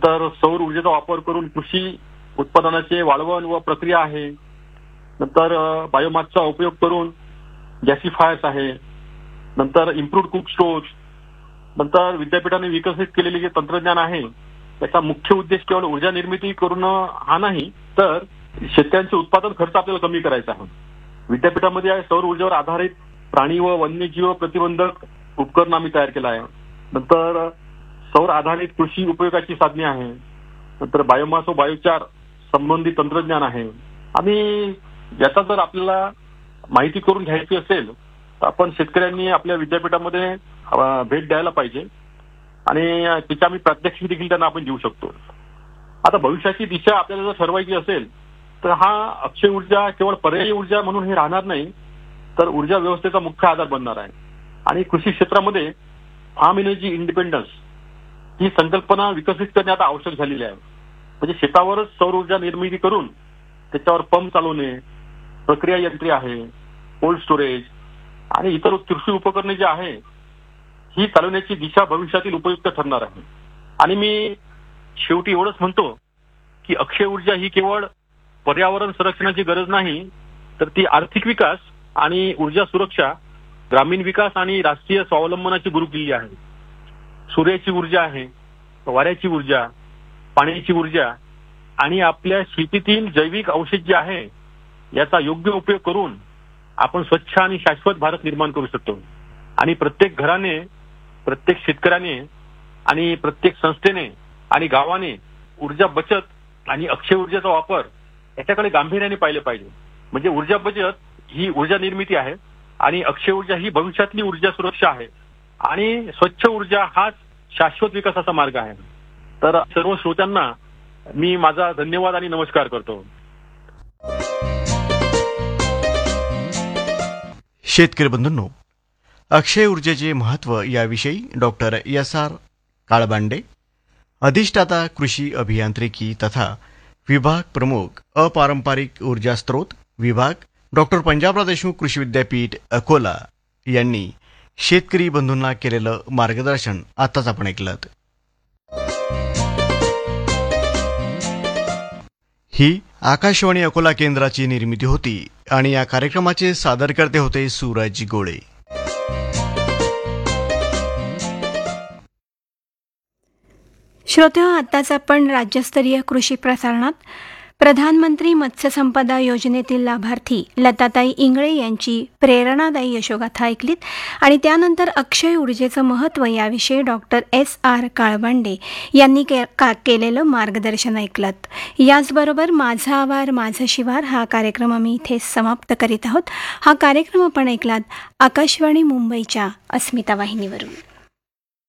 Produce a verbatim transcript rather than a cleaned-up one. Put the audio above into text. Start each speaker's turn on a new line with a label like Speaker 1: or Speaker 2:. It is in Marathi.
Speaker 1: नंतर सौर ऊर्जेचा वापर करून कृषी उत्पादनाचे वाळवण व प्रक्रिया आहे. नंतर बायोमासचा उपयोग करून गॅसिफायर्स आहे. नंतर इम्प्रूव्ड कुक स्टोव्ह. नंतर विद्यापीठाने विकसित केलेले जे तंत्रज्ञान आहे त्याचा मुख्य उद्देश केवळ ऊर्जा निर्मिती करून हा नाही, तर शेतकऱ्यांचे उत्पादन खर्च आपल्याला कमी करायचा आहे. विद्यापीठामध्ये सौर ऊर्जेवर आधारित प्राणी व वन्यजीव प्रतिबंधक उपकरण आम्ही तयार केलं आहे. नंतर सौर आधारित कृषी उपयोगाची साधने आहे. नंतर बायोमास व बायोचार संबंधित तंत्रज्ञान आहे. आणि याचा जर आपल्याला माहिती करून घ्यायची असेल तर आपण शेतकऱ्यांनी आपल्या विद्यापीठामध्ये भेट द्यायला पाहिजे आणि तिच्या आम्ही प्रात्यक्षिक देखील त्यांना आपण देऊ शकतो. आता भविष्याची दिशा आपल्याला जर ठरवायची असेल तर हा अक्षय ऊर्जा केवळ पर्यायी ऊर्जा म्हणून हे राहणार नाही, तर ऊर्जा व्यवस्थेचा मुख्य आधार बनणार आहे. आणि कृषी क्षेत्रामध्ये फार्म एनर्जी इंडिपेंडन्स ही संकल्पना विकसित करणे आता आवश्यक झालेली आहे. म्हणजे शेतावरच सौर ऊर्जा निर्मिती करून त्याच्यावर पंप चालवणे, प्रक्रिया यंत्रे आहे, कोल्ड स्टोरेज आणि इतर कृषी उपकरणे जे आहे ही चालवण्याची दिशा भविष्यातील उपयुक्त ठरणार आहे. आणि मी शेवटी एवढंच म्हणतो की अक्षय ऊर्जा ही केवळ पर्यावरण संरक्षणाची गरज नाही, तर ती आर्थिक विकास आणि ऊर्जा सुरक्षा, ग्रामीण विकास आणि राष्ट्रीय स्वावलंबनाची गुरुकिल्ली आहे. सूर्याची ऊर्जा आहे, वाऱ्याची ऊर्जा, पाण्याची ऊर्जा आणि आपल्या शेतीतील जैविक अवशेष जे आहे याचा योग्य उपयोग करून आपण स्वच्छ आणि शाश्वत भारत निर्माण करू शकतो. आणि प्रत्येक घराने, प्रत्येक शेतकऱ्याने आणि प्रत्येक संस्थेने आणि गावाने ऊर्जा बचत आणि अक्षय ऊर्जेचा वापर याच्याकडे गांभीर्याने पाहिले पाहिजे. म्हणजे ऊर्जा बचत ही ऊर्जा निर्मिती आहे आणि अक्षय ऊर्जा ही भविष्यातली ऊर्जा सुरक्षा आहे आणि स्वच्छ ऊर्जा हाच शाश्वत विकासाचा मार्ग आहे. तर सर्व श्रोत्यांना मी माझा धन्यवाद आणि नमस्कार करतो.
Speaker 2: शेतकरी बंधूंनो, अक्षय ऊर्जेचे महत्त्व याविषयी डॉक्टर एस आर काळबांडे, अधिष्ठाता कृषी अभियांत्रिकी तथा विभाग प्रमुख अपारंपरिक ऊर्जा स्त्रोत विभाग, डॉक्टर पंजाबराव देशमुख कृषी विद्यापीठ अकोला यांनी शेतकरी बंधूंना केलेलं मार्गदर्शन आताच आपण ऐकलं. ही आकाशवाणी अकोला केंद्राची निर्मिती होती आणि या कार्यक्रमाचे सादरकर्ते होते सूरज गोळे.
Speaker 3: श्रोत्या, आत्ताच आपण राज्यस्तरीय कृषी प्रसारणात प्रधानमंत्री मत्स्य संपदा योजनेतील लाभार्थी लताताई इंगळे यांची प्रेरणादायी यशोगाथा ऐकलीत आणि त्यानंतर अक्षय ऊर्जेचं महत्त्व याविषयी डॉक्टर एस आर काळबांडे यांनी के का केलेलं मार्गदर्शन ऐकलत. याचबरोबर माझा आवार माझं शिवार हा कार्यक्रम आम्ही इथे समाप्त करीत आहोत. हा कार्यक्रम आपण ऐकलात आकाशवाणी मुंबईच्या अस्मिता वाहिनीवरून.